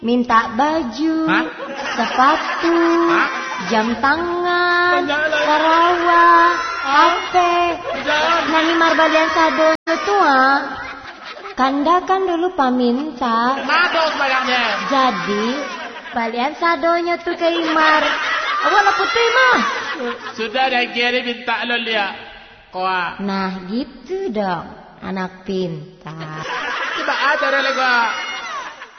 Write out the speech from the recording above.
minta baju, sepatu, jam tangan, Sarawak, HP, nangimar balian sado itu Kanda kan dulu paminta. Mados bayangnya. Jadi balian sadonya tuh ke Imar. Awak lah putih mah. Sudah dah kira minta lo lihat. Nah gitu dong, anak pintar. Coba ajar lagi.